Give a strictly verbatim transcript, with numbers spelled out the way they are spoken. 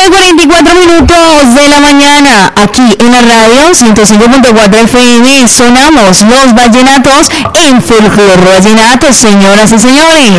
cuarenta y cuatro minutos de la mañana, aquí en la radio ciento cinco punto cuatro F M, sonamos los vallenatos en Folclor Vallenato, señoras y señores.